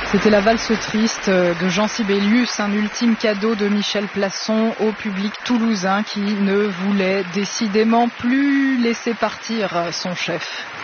C'était la valse triste de Jean Sibelius, un ultime cadeau de Michel Plasson au public toulousain qui ne voulait décidément plus laisser partir son chef.